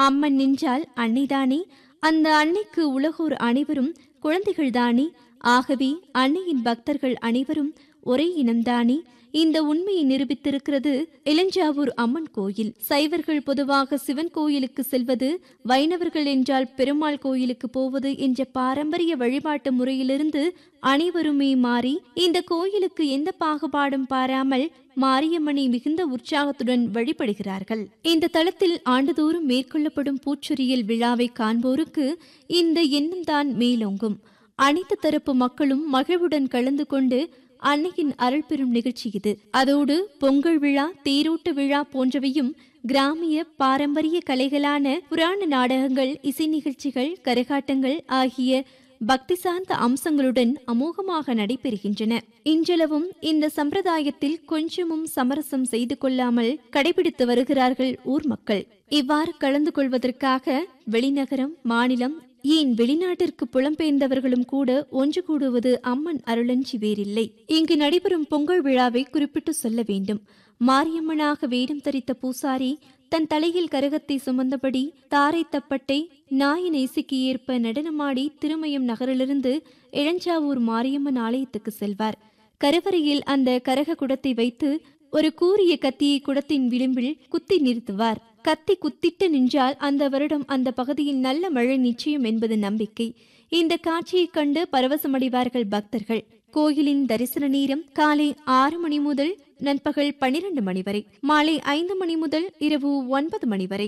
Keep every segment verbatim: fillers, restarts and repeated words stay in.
அம்மன் நின்றால் அன்னைதானே, அந்த அன்னைக்கு உலகோர் அனைவரும் குழந்தைகள்தானே, ஆகவே அன்னையின் பக்தர்கள் அனைவரும் ஒரே இனம்தானே. இந்த உண்மையை நிரூபித்திருக்கிறது இளஞ்சாவூர் அம்மன் கோயில். சைவர்கள் பொதுவாக சிவன் கோயிலுக்கு செல்வது, வைணவர்கள் என்றால் பெருமாள் கோயிலுக்கு போவது என்ற பாரம்பரிய வழிபாட்டு முறையிலிருந்து அனைவருமே மாறி இந்த கோயிலுக்கு எந்த பாகுபாடும் பாராமல் மாரியம்மனை மிகுந்த உற்சாகத்துடன் வழிபடுகிறார்கள். இந்த தளத்தில் ஆண்டுதோறும் மேற்கொள்ளப்படும் பூச்சொரியில் விழாவை காண்போருக்கு இந்த எண்ணம் தான் மேலோங்கும். அனைத்து தரப்பு மக்களும் மகிழ்வுடன் கலந்து கொண்டு அன்னையின் அருள் பெறும் நிகழ்ச்சி இது. அதோடு பொங்கல் விழா, தேரோட்ட விழா போன்றவையும் கிராமிய பாரம்பரிய கலைகளான புராண நாடகங்கள், இசை நிகழ்ச்சிகள், கரகாட்டங்கள் ஆகிய பக்தி சார்ந்த அம்சங்களுடன் அமோகமாக நடைபெறுகின்றன. இன்றளவும் இந்த சம்பிரதாயத்தில் கொஞ்சமும் சமரசம் செய்து கொள்ளாமல் கடைபிடித்து வருகிறார்கள் ஊர் மக்கள். இவ்வாறு கலந்து கொள்வதற்காக வெளிநகரம், மாநிலம், ஏன் வெளிநாட்டிற்கு புலம்பெயர்ந்தவர்களும் கூட ஒன்று கூடுவது அம்மன் அருளஞ்சி வேறில்லை. இங்கு நடைபெறும் பொங்கல் விழாவை குறிப்பிட்டு சொல்ல வேண்டும். மாரியம்மனாக வேடம் தரித்த பூசாரி தன் தலையில் கரகத்தை சுமந்தபடி தாரை தப்பட்டை நாயின் இசைக்கு ஏற்ப நடனமாடி திருமயம் நகரிலிருந்து இளஞ்சாவூர் மாரியம்மன் ஆலயத்துக்கு செல்வார். கருவறையில் அந்த கரக குடத்தை வைத்து ஒரு கூரிய கத்தியை குடத்தின் விளிம்பில் குத்தி நிறுத்துவார். கத்தி குத்திட்டு நின்றால் அந்த வருடம் அந்த பகுதியில் நல்ல மழை நிச்சயம் என்பது நம்பிக்கை. இந்த காட்சியைக் கண்டு பரவசமடைவார்கள் பக்தர்கள். கோயிலின் தரிசன நேரம் காலை ஆறு மணி முதல் நண்பகல் பனிரெண்டு மணி வரை, மாலை ஐந்து மணி முதல் இரவு ஒன்பது மணி வரை.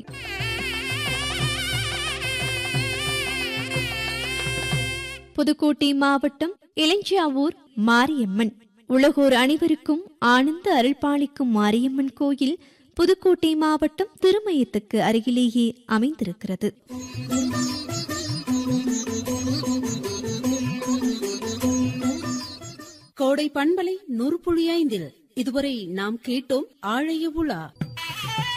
புதுக்கோட்டை மாவட்டம் இளஞ்சாவூர் மாரியம்மன். உலகோர் அனைவருக்கும் ஆனந்த அருள்பாலிக்கும் மாரியம்மன் கோயில் புதுக்கோட்டை மாவட்டம் திருமயத்துக்கு அருகிலேயே அமைந்திருக்கிறது. கோடை பண்பலை நூறு புள்ளி ஐந்தில் இதுவரை நாம் கேட்டோம் ஆழைய உலா.